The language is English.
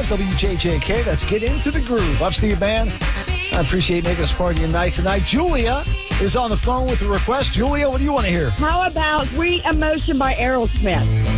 105 WJJK. Let's get into the groove. Up, Steve Man. I appreciate making us part of your night tonight. Julia is on the phone with a request. Julia, what do you want to hear? How about Sweet Emotion by Aerosmith?